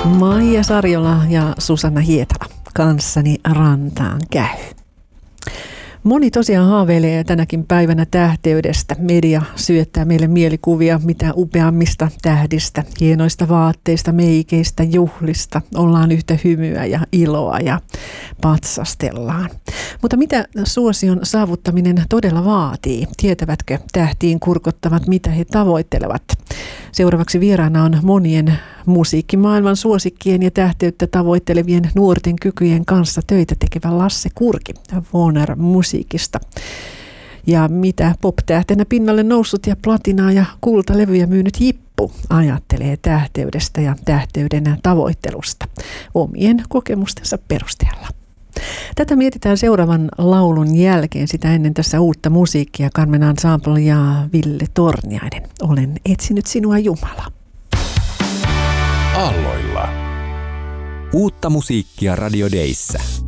Maija Sarjola ja Susanna Hietala kanssani rantaan käy. Moni tosiaan haaveilee tänäkin päivänä tähteydestä. Media syöttää meille mielikuvia mitä upeammista tähdistä, hienoista vaatteista, meikeistä, juhlista. Ollaan yhtä hymyä ja iloa ja patsastellaan. Mutta mitä suosion saavuttaminen todella vaatii? Tietävätkö tähtiin kurkottavat, mitä he tavoittelevat? Seuraavaksi vieraana on monien musiikkimaailman suosikkien ja tähteyttä tavoittelevien nuorten kykyjen kanssa töitä tekevä Lasse Kurki Warner Musiikista. Ja mitä pop-tähtenä pinnalle noussut ja platinaa ja kultalevyjä myynyt Jippu ajattelee tähteydestä ja tähteyden tavoittelusta omien kokemustensa perusteella. Tätä mietitään seuraavan laulun jälkeen, sitä ennen tässä uutta musiikkia. Carmen Ensemble ja Ville Torniainen. Olen etsinyt sinua Jumala. Aalloilla. Uutta musiikkia Radio Dayssä.